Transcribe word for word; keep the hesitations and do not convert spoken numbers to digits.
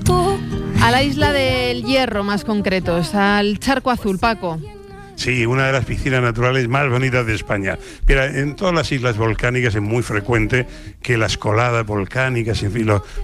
A la isla del Hierro, más concretos, al Charco Azul, Paco. Sí, una de las piscinas naturales más bonitas de España. Mira, en todas las islas volcánicas es muy frecuente que las coladas volcánicas, en fin, los,